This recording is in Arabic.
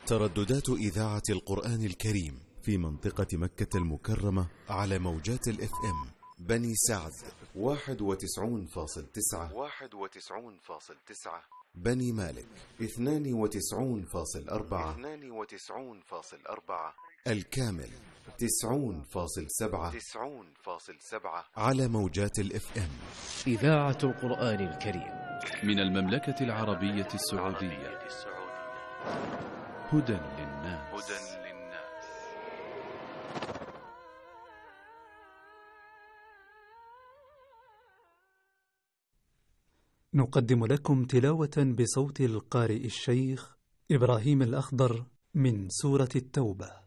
ترددات إذاعة القرآن الكريم في منطقة مكة المكرمة على موجات الاف ام بني سعد 91.9 بني مالك 92.4 الكامل 90.7 على موجات الاف ام. إذاعة القرآن الكريم من المملكة العربية السعودية. هدى للناس. نقدم لكم تلاوة بصوت القارئ الشيخ إبراهيم الأخضر من سورة التوبة.